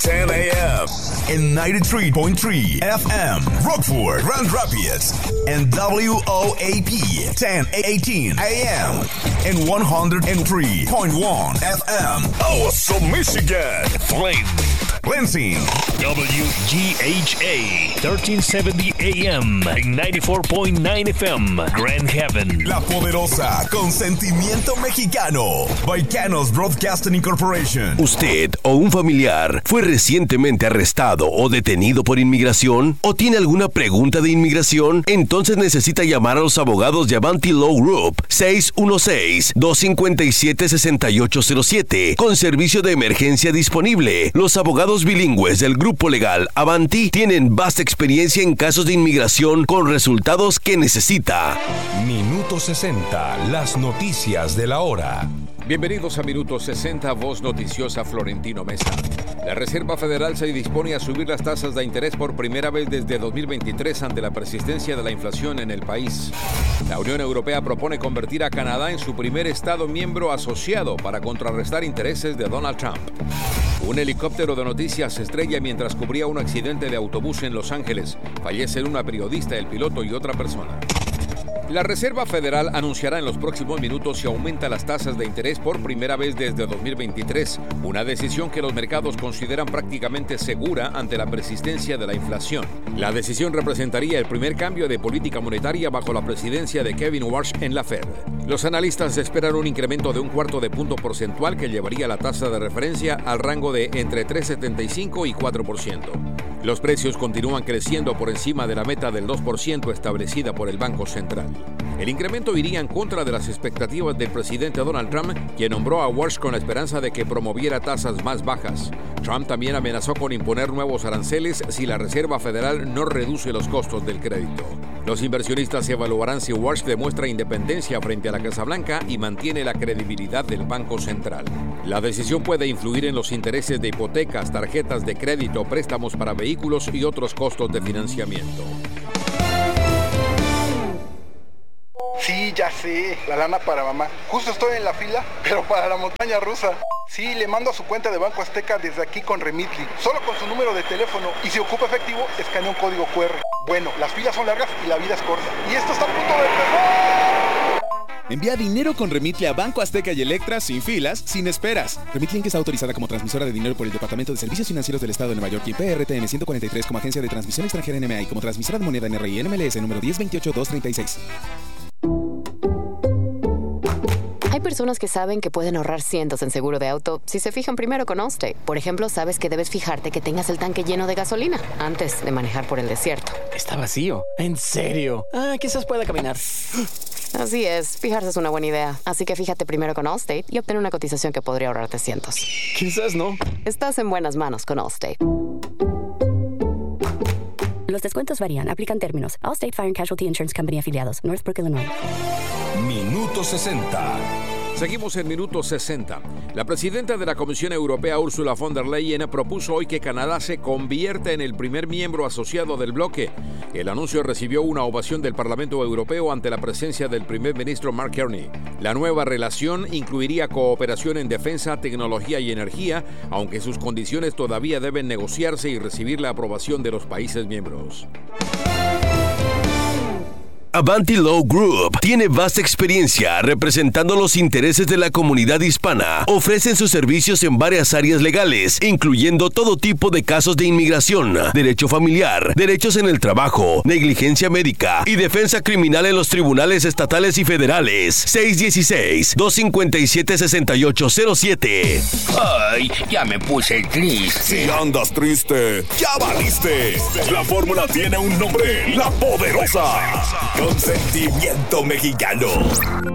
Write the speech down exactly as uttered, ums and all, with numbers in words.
ten a.m. in ninety-three point three F M, Rockford, Grand Rapids, and W O A P ten eighteen A M in one hundred three point one F M, Awesome, Michigan, Flint, Lansing, W G H A thirteen seventy A M and ninety-four point nine F M, Grand Haven. La Poderosa, con sentimiento mexicano. Baicanos Broadcasting Incorporation. ¿Usted o un familiar fue recientemente arrestado o detenido por inmigración? ¿O tiene alguna pregunta de inmigración? Entonces necesita llamar a los abogados de Avanti Law Group seis uno seis, dos cinco siete, seis ocho cero siete con servicio de emergencia disponible. Los abogados bilingües del grupo legal Avanti tienen vasta experiencia en casos de inmigración con resultados que necesita. Minuto sesenta, las noticias de la hora. Bienvenidos a Minuto sesenta, voz noticiosa Florentino Mesa. La Reserva Federal se dispone a subir las tasas de interés por primera vez desde dos mil veintitrés ante la persistencia de la inflación en el país. La Unión Europea propone convertir a Canadá en su primer estado miembro asociado para contrarrestar intereses de Donald Trump. Un helicóptero de noticias se estrella mientras cubría un accidente de autobús en Los Ángeles. Fallecen una periodista, el piloto y otra persona. La Reserva Federal anunciará en los próximos minutos si aumenta las tasas de interés por primera vez desde dos mil veintitrés, una decisión que los mercados consideran prácticamente segura ante la persistencia de la inflación. La decisión representaría el primer cambio de política monetaria bajo la presidencia de Kevin Warsh en la Fed. Los analistas esperan un incremento de un cuarto de punto porcentual que llevaría la tasa de referencia al rango de entre tres coma setenta y cinco y cuatro por ciento. Los precios continúan creciendo por encima de la meta del dos por ciento establecida por el Banco Central. El incremento iría en contra de las expectativas del presidente Donald Trump, quien nombró a Warsh con la esperanza de que promoviera tasas más bajas. Trump también amenazó con imponer nuevos aranceles si la Reserva Federal no reduce los costos del crédito. Los inversionistas evaluarán si Warsh demuestra independencia frente a la Casa Blanca y mantiene la credibilidad del Banco Central. La decisión puede influir en los intereses de hipotecas, tarjetas de crédito, préstamos para vehículos y otros costos de financiamiento. Sí, ya sé, la lana para mamá. Justo estoy en la fila, pero para la montaña rusa. Sí, le mando a su cuenta de Banco Azteca desde aquí con Remitly, solo con su número de teléfono, y si ocupa efectivo, escanea un código cu erre. Bueno, las filas son largas y la vida es corta. Y esto está a punto de empezar. Envía dinero con Remitly a Banco Azteca y Electra sin filas, sin esperas. Remitly Inc está autorizada como transmisora de dinero por el Departamento de Servicios Financieros del Estado de Nueva York y P R T M ciento cuarenta y tres como agencia de transmisión extranjera N M A y como transmisora de moneda N R I N M L S número diez veintiocho dos treinta y seis. Hay personas que saben que pueden ahorrar cientos en seguro de auto si se fijan primero con Allstate. Por ejemplo, sabes que debes fijarte que tengas el tanque lleno de gasolina antes de manejar por el desierto. Está vacío. ¿En serio? Ah, quizás pueda caminar. Así es, fijarse es una buena idea. Así que fíjate primero con Allstate y obtén una cotización que podría ahorrarte cientos. Quizás no. Estás en buenas manos con Allstate. Los descuentos varían. Aplican términos. Allstate Fire and Casualty Insurance Company afiliados. Northbrook, Illinois. Minuto sesenta. Seguimos en Minuto sesenta. La presidenta de la Comisión Europea, Ursula von der Leyen, propuso hoy que Canadá se convierta en el primer miembro asociado del bloque. El anuncio recibió una ovación del Parlamento Europeo ante la presencia del primer ministro Mark Carney. La nueva relación incluiría cooperación en defensa, tecnología y energía, aunque sus condiciones todavía deben negociarse y recibir la aprobación de los países miembros. Avanti Law Group tiene vasta experiencia representando los intereses de la comunidad hispana. Ofrecen sus servicios en varias áreas legales, incluyendo todo tipo de casos de inmigración, derecho familiar, derechos en el trabajo, negligencia médica y defensa criminal en los tribunales estatales y federales. seis uno seis, dos cinco siete, seis ocho cero siete. Ay, ya me puse triste. Si andas triste, ya valiste. La fórmula tiene un nombre: La Poderosa. Con sentimiento mexicano.